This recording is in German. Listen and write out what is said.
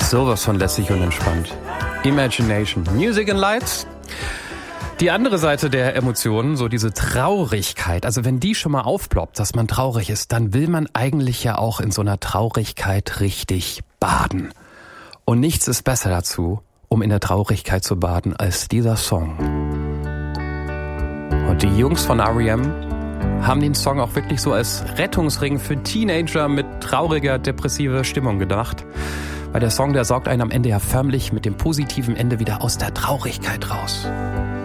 Sowas von lässig und entspannt. Imagination, Music and Lights. Die andere Seite der Emotionen, so diese Traurigkeit. Also wenn die schon mal aufploppt, dass man traurig ist, dann will man eigentlich ja auch in so einer Traurigkeit richtig baden. Und nichts ist besser dazu, um in der Traurigkeit zu baden, als dieser Song. Und die Jungs von R.E.M. haben den Song auch wirklich so als Rettungsring für Teenager mit trauriger, depressiver Stimmung gedacht. Weil der Song, der sorgt einen am Ende ja förmlich mit dem positiven Ende wieder aus der Traurigkeit raus.